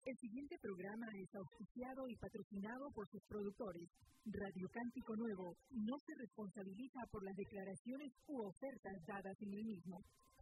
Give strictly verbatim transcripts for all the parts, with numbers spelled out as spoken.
El siguiente programa es auspiciado y patrocinado por sus productores. Radio Cántico Nuevo no se responsabiliza por las declaraciones u ofertas dadas en el mismo.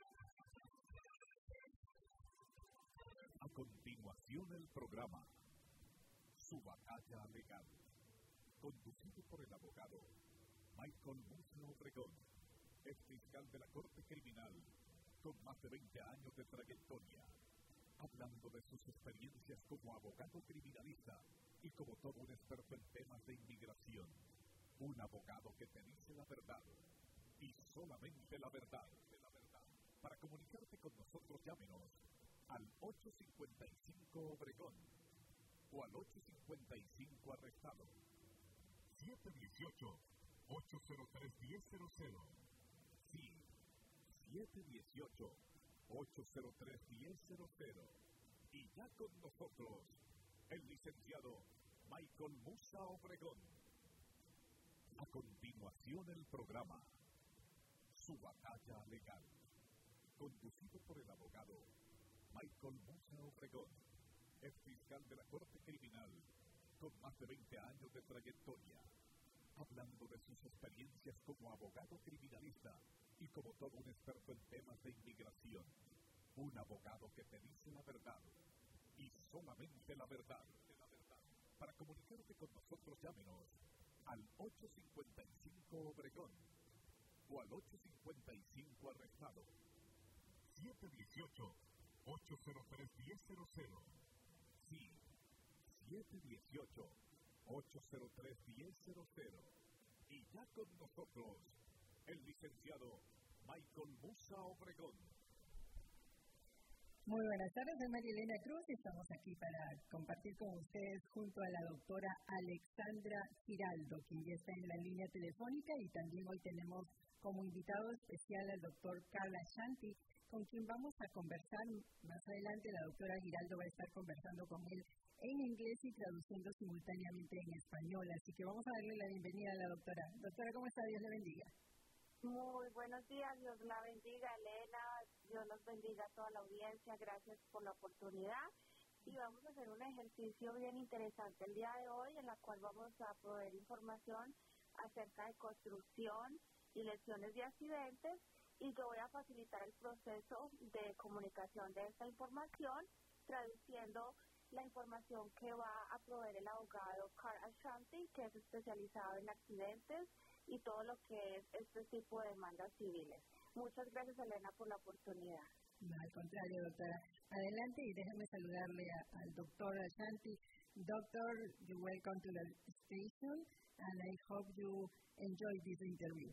A continuación el programa Su Batalla Legal, conducido por el abogado Michael Musa Obregón, ex fiscal de la Corte Criminal, con más de veinte años de trayectoria, hablando de sus experiencias como abogado criminalista y como todo un experto en temas de inmigración. Un abogado que te dice la verdad, y solamente la verdad. Para comunicarte con nosotros, llámenos al ocho cinco cinco Obregón o al ocho cinco cinco Arrestado. siete uno ocho, ocho cero tres, uno cero cero cero. Sí, siete uno ocho, ocho cero tres, uno cero cero. Y ya con nosotros, el licenciado Michael Musa Obregón. A continuación el programa Su Batalla Legal, conducido por el abogado Michael Musa Obregón, ex fiscal de la Corte Criminal, con más de veinte años de trayectoria, hablando de sus experiencias como abogado criminalista y como todo un experto en temas de inmigración. Un abogado que te dice la verdad, y solamente la verdad. Para comunicarte con nosotros, llámenos al ocho cinco cinco Obregón o al ocho cinco cinco Arrestado. siete uno ocho, ocho cero tres, uno cero cero. Sí, siete uno ocho, ocho cero tres, uno cero cero. Y ya con nosotros, el licenciado Michael Musa Obregón. Muy buenas tardes, soy María Elena Cruz y estamos aquí para compartir con ustedes junto a la doctora Alexandra Giraldo, quien ya está en la línea telefónica, y también hoy tenemos como invitado especial al doctor Carl Ashanti, con quien vamos a conversar más adelante. La doctora Giraldo va a estar conversando con él en inglés y traduciendo simultáneamente en español, así que vamos a darle la bienvenida a la doctora. Doctora, ¿cómo está? Dios le bendiga. Muy buenos días, Dios la bendiga, Elena, Dios los bendiga a toda la audiencia, gracias por la oportunidad. Y vamos a hacer un ejercicio bien interesante el día de hoy, en la cual vamos a proveer información acerca de construcción y lesiones de accidentes, y yo voy a facilitar el proceso de comunicación de esta información, traduciendo la información que va a proveer el abogado Carl Ashanti, que es especializado en accidentes y todo lo que es este tipo de demandas civiles. Muchas gracias, Elena, por la oportunidad. No, al contrario, doctora. Adelante y déjeme saludarle a, al doctor Ashanti. Doctor, you're welcome to the station, and I hope you enjoy this interview.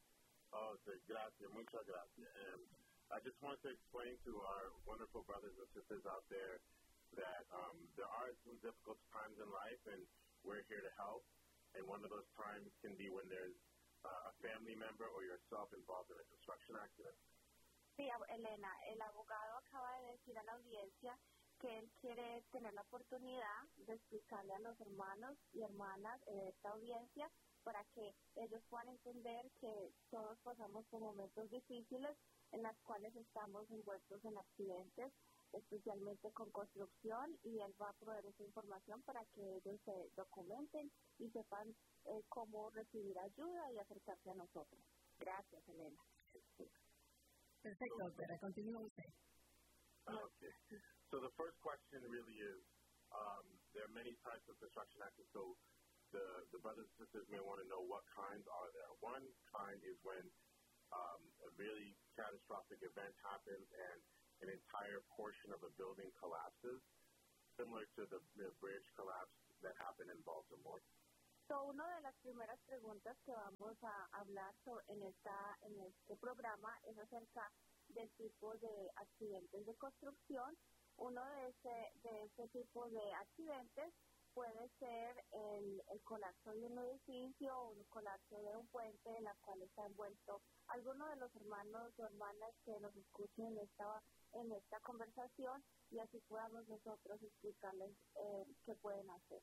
Okay, gracias, muchas gracias. And I just want to explain to our wonderful brothers and sisters out there that um, there are some difficult times in life, and we're here to help. And one of those times can be when there's uh, a family member or yourself involved in a construction accident. Sí, Elena, el abogado acaba de decir a la audiencia que él quiere tener la oportunidad de explicarle a los hermanos y hermanas de esta audiencia para que ellos puedan entender que todos pasamos por momentos difíciles en los cuales estamos envueltos en accidentes, especialmente con construcción, y él va a proveer esa información para que ellos se documenten y sepan eh, cómo recibir ayuda y acercarse a nosotros. Gracias, Elena. Perfecto, doctora. Continúa usted. Okay. So the first question really is, um, there are many types of construction accidents, so the, the brothers and sisters may want to know what kinds are there. One kind is when um, a really catastrophic event happens and an entire portion of a building collapses, similar to the, the bridge collapse that happened in Baltimore. So, una de las primeras preguntas que vamos a hablar sobre en, esta, en este programa es acerca del tipo de accidentes de construcción. Uno de ese, de ese tipo de accidentes puede ser el, el colapso de un edificio o un colapso de un puente en la cual está envuelto alguno de los hermanos o hermanas que nos escuchen en esta, en esta conversación, y así podamos nosotros explicarles eh, qué pueden hacer.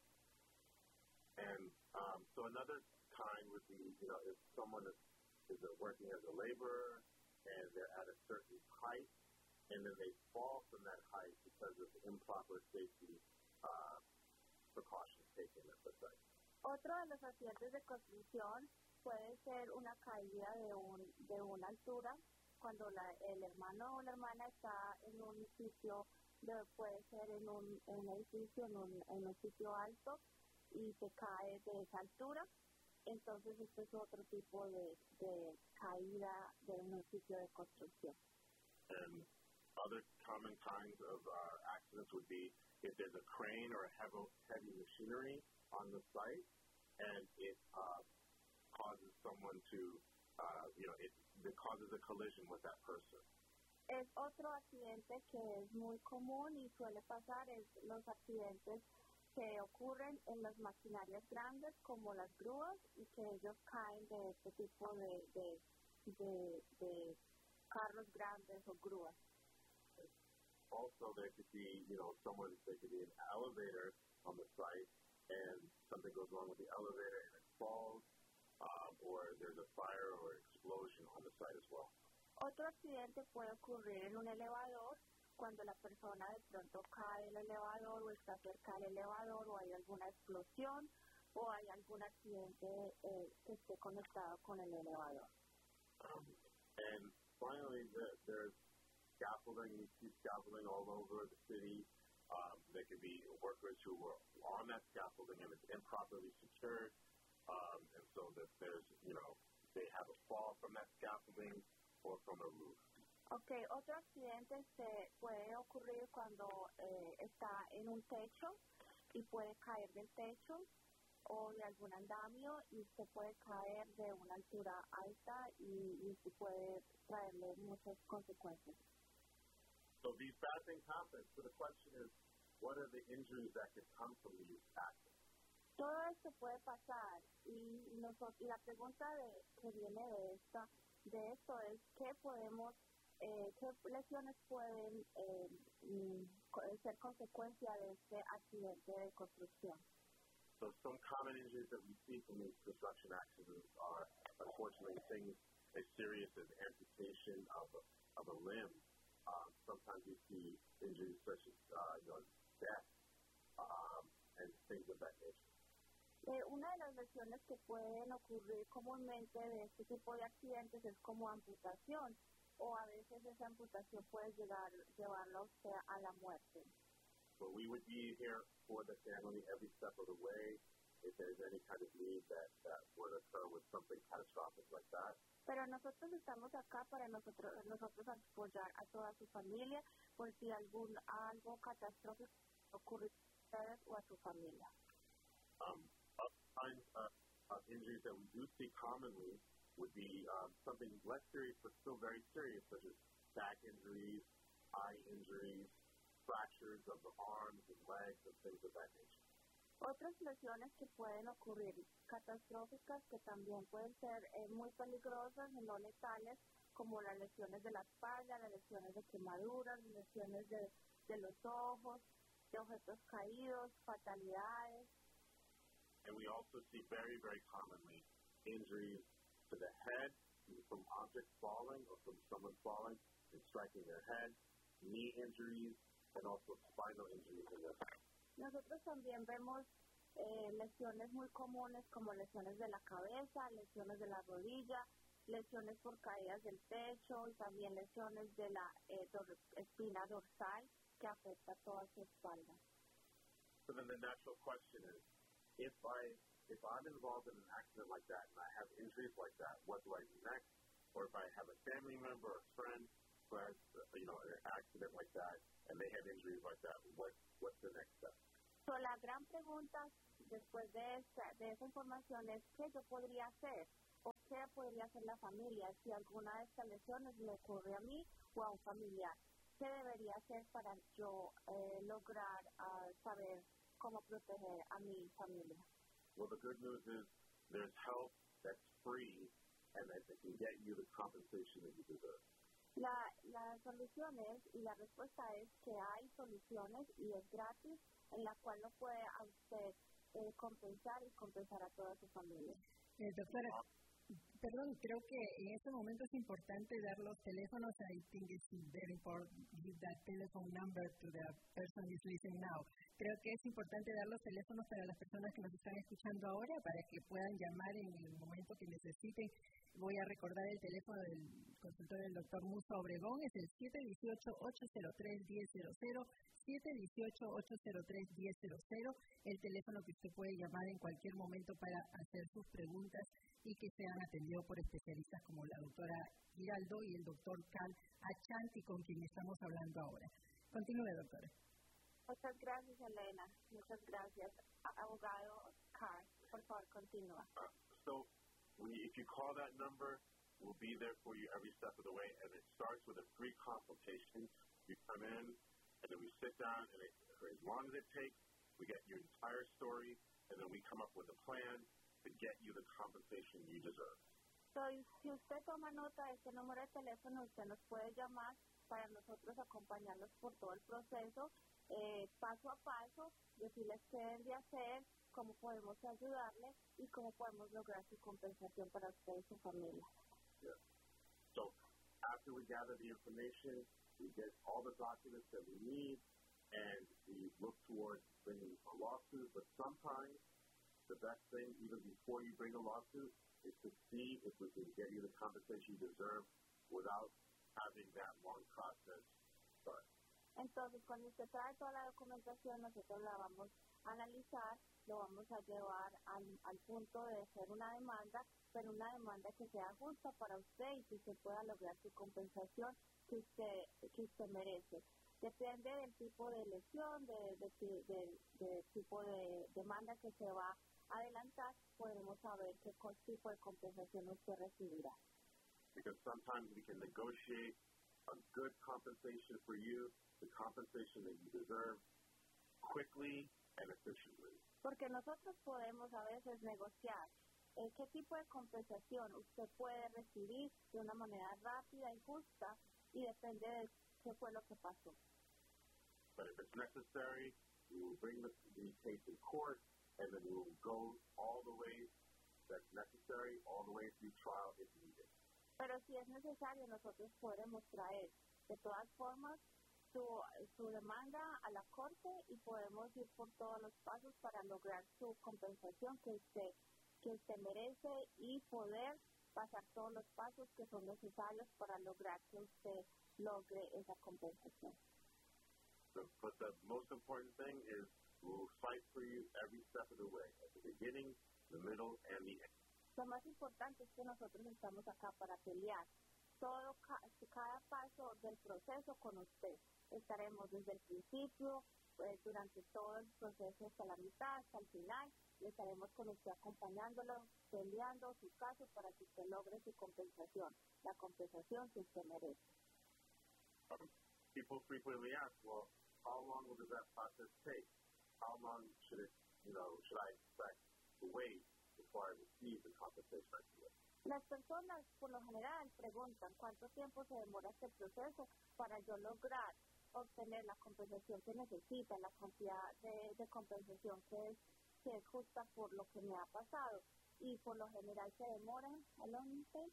And um, so another kind would be, you know, if someone is, is working as a laborer and they're at a certain height and then they fall from that height because of improper safety uh, precautions taken at the site. Otro de los accidentes de construcción puede ser una caída de, un, de una altura cuando la, el hermano o la hermana está en un sitio, de, puede ser en un, en un edificio, en un, en un sitio alto y se cae de esa altura. Entonces este es otro tipo de, de caída de un sitio de construcción. And other common kinds of uh, accidents would be if there's a crane or a heavy, heavy machinery on the site and it uh, causes someone to, uh, you know, it, it causes a collision with that person. Es otro accidente que es muy común y suele pasar, es los accidentes que ocurren en las maquinarias grandes como las grúas y que ellos caen de este tipo de, de, de, de carros grandes o grúas. Also, there could be, you know, someone, there could be an elevator on the site and something goes wrong with the elevator and it falls, um, or there's a fire or explosion on the site as well. Otro accidente puede ocurrir en un elevador cuando la persona de pronto cae del elevador o está cerca del elevador o hay alguna explosión o hay algún accidente eh, que esté conectado con el elevador. Um, and finally, the, there's scaffolding. You see scaffolding all over the city. Um, there could be workers who were on that scaffolding and it's improperly secured. Um, and so that there's, you know, they have a fall from that scaffolding or from a roof. Okay, otro accidente se puede ocurrir cuando eh, está en un techo y puede caer del techo o de algún andamio y se puede caer de una altura alta y, y se puede traerle muchas consecuencias. So these bad things happen. So the question is, what are the injuries that could come from these accidents? Todo esto puede pasar y, nosotros, y la pregunta de, que viene de, esta, de esto es ¿qué podemos, eh, qué lesiones pueden eh, ser consecuencia de este accidente de construcción? So some common injuries that we see from these construction accidents are unfortunately things as serious as amputation of a, of a limb. Um, sometimes you see injuries such as uh, you know, death um, and things of that nature. Eh, una de las lesiones que pueden ocurrir comúnmente de este tipo de accidentes es como amputación o a veces esa amputación puede llegar llevarlo a usted a la muerte. So we would be here for the family every step of the way if there's any kind of need that, that would occur with something catastrophic like that. Pero nosotros estamos acá para nosotros nosotros apoyar a toda su familia por si algún algo catastrófico ocurre a ustedes o a su familia. Um, Kinds of, of injuries that we do see commonly would be um, something less serious but still very serious, such as back injuries, eye injuries, fractures of the arms and legs, and things of that nature. Otras lesiones que pueden ocurrir catastróficas que también pueden ser eh, muy peligrosas y no letales, como las lesiones de la espalda, las lesiones de quemaduras, las lesiones de, de los ojos, de objetos caídos, fatalidades. And we also see very, very commonly injuries to the head from objects falling or from someone falling and striking their head, knee injuries, and also spinal injuries in their head. Nosotros también vemos eh, lesiones muy comunes como lesiones de la cabeza, lesiones de la rodilla, lesiones por caídas del techo y también lesiones de la eh, dor- espina dorsal que afecta toda su espalda. So then the natural question is, If I if I'm involved in an accident like that and I have injuries like that, what do I do next? Or if I have a family member or a friend who has you know an accident like that and they have injuries like that, what what's the next step? So la gran pregunta después de esta de esa información es qué yo podría hacer o qué podría hacer la familia si alguna de estas lesiones le ocurre a mí o a un familiar. ¿Qué debería hacer para yo eh, lograr uh, saber cómo proteger a mi familia? Well, the good news is there's help that's free and that they can get you the compensation that you deserve. La, la solución es, y la respuesta es que hay soluciones y es gratis en la cual lo puede a usted eh, compensar y compensar a toda su familia. Eh, doctora, Perdón, creo que en este momento es importante dar los teléfonos. I think it's very important to give that telephone number to the person who's listening now. Creo que es importante dar los teléfonos para las personas que nos están escuchando ahora para que puedan llamar en el momento que necesiten. Voy a recordar el teléfono del consultorio del doctor Musa Obregón, es el siete uno ocho, ocho cero tres, uno cero cero, siete uno ocho, ocho cero tres, uno cero cero, el teléfono que usted puede llamar en cualquier momento para hacer sus preguntas y que sean atendidos por especialistas como la doctora Giraldo y el doctor Cal Achanti, con quien estamos hablando ahora. Continúe, doctora. Muchas gracias, Elena. Muchas gracias. Abogado Carr, por favor, continúa. Uh, so, we, if you call that number, we'll be there for you every step of the way, and it starts with a free consultation. You come in, and then we sit down, and it, for as long as it takes, we get your entire story, and then we come up with a plan to get you the compensation you deserve. So, si usted toma nota de este número de teléfono, usted nos puede llamar para nosotros acompañarlos por todo el proceso, eh, paso a paso, decirles qué deben de hacer, cómo podemos ayudarles y cómo podemos lograr su compensación para usted y su familia. Yeah. So, after we gather the information, we get all the documents that we need, and we look towards bringing a lawsuit, but sometimes the best thing, even before you bring a lawsuit, is to see if we can get you the compensation you deserve without having that long process start. Entonces, cuando usted trae toda la documentación, nosotros la vamos a analizar, lo vamos a llevar al, al punto de hacer una demanda, pero una demanda que sea justa para usted y que usted pueda lograr su compensación que usted, que usted merece. Depende del tipo de lesión, del de, de, de, de tipo de demanda que se va a adelantar, podremos saber qué tipo de compensación usted recibirá. Because sometimes we can negotiate a good compensation for you, the compensation that you deserve, quickly and efficiently. Porque nosotros podemos a veces negociar eh, qué tipo de compensación usted puede recibir de una manera rápida y justa y depende de qué fue lo que pasó. But if it's necessary, we will bring the, the case in court, and then we will go all the way that's necessary, all the way through trial if needed. Pero si es necesario, nosotros podemos traer de todas formas su, su demanda a la corte y podemos ir por todos los pasos para lograr su compensación que usted, que usted merece y poder pasar todos los pasos que son necesarios para lograr que usted logre esa compensación. So, but the most important thing is we will fight for you every step of the way, at the beginning, the middle, and the end. Lo más importante es que nosotros estamos acá para pelear todo cada paso del proceso con usted. Estaremos desde el principio, pues, durante todo el proceso hasta la mitad, hasta el final, y estaremos con usted acompañándolo, peleando su caso para que usted logre su compensación, la compensación que usted merece. Um, people frequently ask, well, how long will that process take? How long should it, you know, should I expect to wait before I receive the compensation I get? Las personas, por lo general, preguntan cuánto tiempo se demora este proceso para yo lograr obtener la compensación que necesita, la cantidad de, de compensación que es, que es justa por lo que me ha pasado. Y por lo general se demoran, ¿a lo mejor?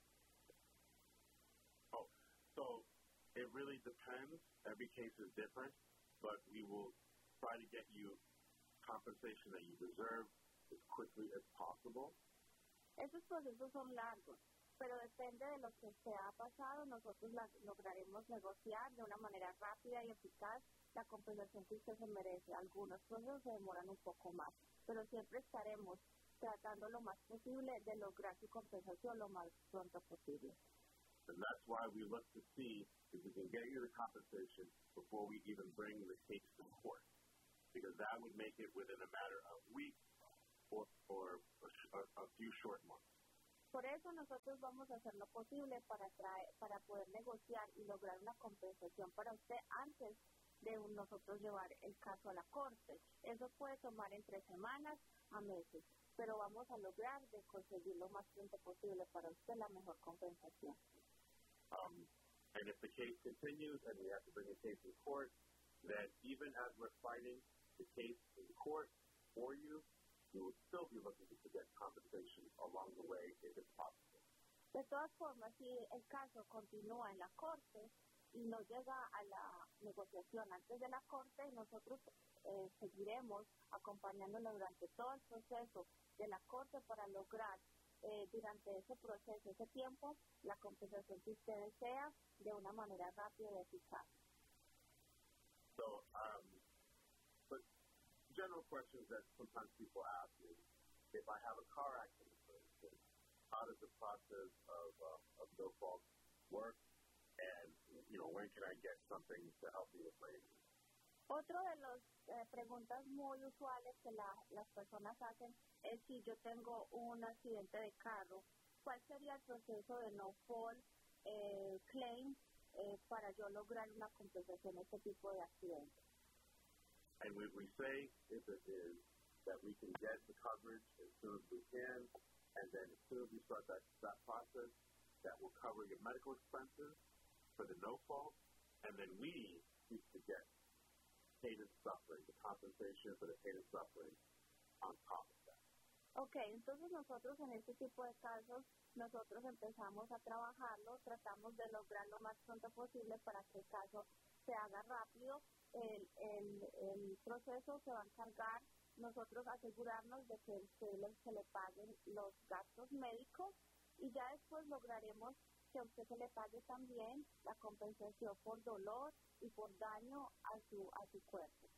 Oh, so it really depends. Every case is different, but we will try to get you compensation that you deserve as quickly as possible. Esos procesos son largos, pero depende de lo que se ha pasado, nosotros la, lograremos negociar de una manera rápida y eficaz la compensación que usted se merece. Algunos procesos se demoran un poco más, pero siempre estaremos tratando lo más posible de lograr su compensación lo más pronto posible. And that's why we look to see if we can get you the compensation before we even bring the case to court, because that would make it within a matter of weeks or, or a, a few short months. Por eso nosotros vamos a hacer lo posible para traer, para poder negociar y lograr una compensación para usted antes de un, nosotros llevar el caso a la corte. Eso puede tomar entre semanas a meses, pero vamos a lograr de conseguir lo más pronto posible para usted la mejor compensación. Um, and if the case continues and we have to bring a case in court, then even as we're fighting the case in court for you, we will still be looking to get compensation along the way if it's possible. De todas formas, si el caso continúa en la corte y no llega a la negociación antes de la corte, nosotros eh, seguiremos acompañándolo durante todo el proceso de la corte para lograr eh, durante ese proceso, ese tiempo, la compensación que usted desea de una manera rápida y eficaz. So, um, but general questions that sometimes people ask is, if I have a car accident, for instance, how does the process of, uh, of no fault work? And, you know, when can I get something to help me with my injury? Otro de las eh, preguntas muy usuales que la, las personas hacen es si yo tengo un accidente de carro, ¿cuál sería el proceso de no fault eh, claim eh, para yo lograr una compensación de este tipo de accidente? And we, we say, if it is, that we can get the coverage as soon as we can, and then as soon as we start that, that process, that will cover your medical expenses for the no fault, and then we seek to get pain and suffering, the compensation for the pain and suffering on top of that. Ok, entonces nosotros en este tipo de casos, nosotros empezamos a trabajarlo, tratamos de lograr lo más pronto posible para que el caso se haga rápido. El, el, el proceso se va a encargar nosotros asegurarnos de que se le, se le paguen los gastos médicos y ya después lograremos que a usted se le pague también la compensación por dolor y por daño a su, a su cuerpo.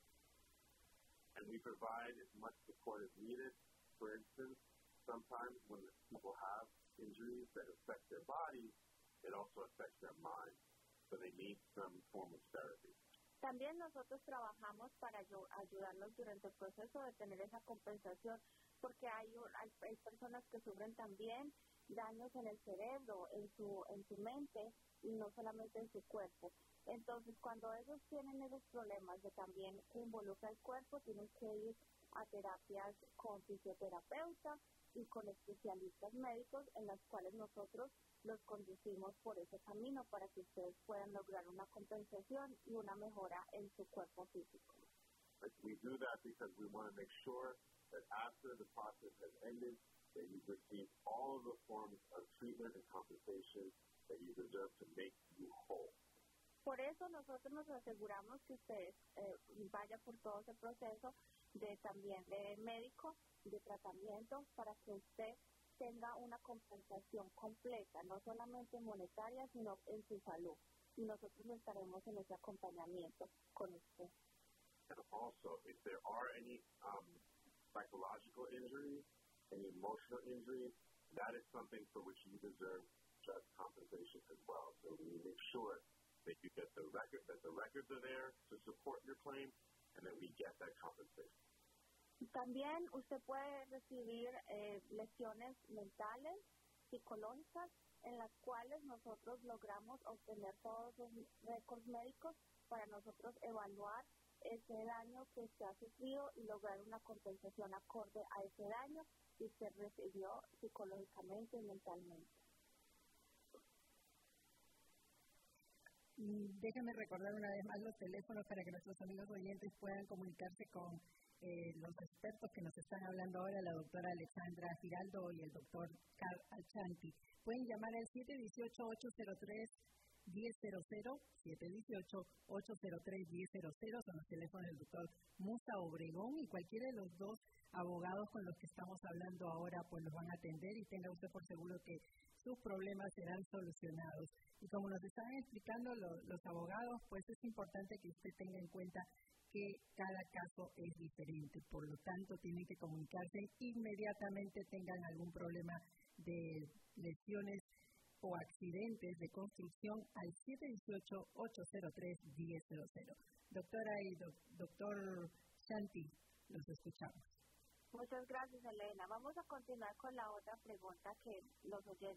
And we provide as much support as needed. For instance, sometimes when people have injuries that affect their body, it also affects their mind, so they need some form of therapy. También nosotros trabajamos para ayudarlos durante el proceso de tener esa compensación, porque hay, hay, hay personas que sufren también daños en el cerebro, en su, en su mente y no solamente en su cuerpo. Entonces, cuando ellos tienen esos problemas de también que involucra el cuerpo, tienen que ir a terapias con fisioterapeuta y con especialistas médicos en las cuales nosotros los conducimos por ese camino para que ustedes puedan lograr una compensación y una mejora en su cuerpo físico. We do that because we want to make sure that after the process has ended, that you've received all of the forms of treatment and compensation that you deserve to make you whole. Por eso nosotros nos aseguramos que usted eh, vaya por todo ese proceso de también de médico, de tratamiento, para que usted tenga una compensación completa, no solamente monetaria, sino en su salud. Y nosotros estaremos en ese acompañamiento con usted. And also, if there are any um, psychological injuries, any emotional injuries, that is something for which you deserve just compensation as well. So we make sure that you get the record, that the records are there to support your claim, and that we get that compensation. También usted puede recibir eh, lesiones mentales, psicológicas, en las cuales nosotros logramos obtener todos los récords médicos para nosotros evaluar ese daño que usted ha sufrido y lograr una compensación acorde a ese daño que usted recibió psicológicamente y mentalmente. Déjame recordar una vez más los teléfonos para que nuestros amigos oyentes puedan comunicarse con eh, los expertos que nos están hablando ahora, la doctora Alexandra Giraldo y el doctor Carl Alchanti. Pueden llamar al siete uno ocho, ocho cero tres, uno cero cero cero, siete uno ocho, ocho cero tres, uno cero cero, son los teléfonos del doctor Musa Obregón, y cualquiera de los dos abogados con los que estamos hablando ahora pues los van a atender, y tenga usted por seguro que sus problemas serán solucionados. Y como nos están explicando lo, los abogados, pues es importante que usted tenga en cuenta que cada caso es diferente, por lo tanto tienen que comunicarse inmediatamente tengan algún problema de lesiones o accidentes de construcción al siete uno ocho, ocho cero tres, uno cero cero. Doctora y do, doctor Santi, los escuchamos. Muchas gracias, Elena. Vamos a continuar con la otra pregunta que los oyentes